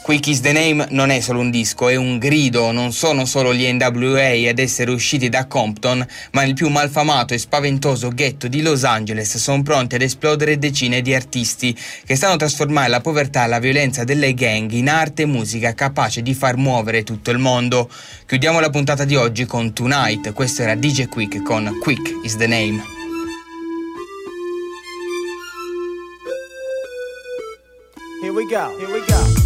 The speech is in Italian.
Quick is the Name non è solo un disco, è un grido. Non sono solo gli NWA ad essere usciti da Compton, ma nel più malfamato e spaventoso ghetto di Los Angeles sono pronti ad esplodere decine di artisti che stanno trasformando la povertà e la violenza delle gang in arte e musica capace di far muovere tutto il mondo. Chiudiamo la puntata di oggi con Tonight. Questo era DJ Quick con Quick is the Name. Here we go.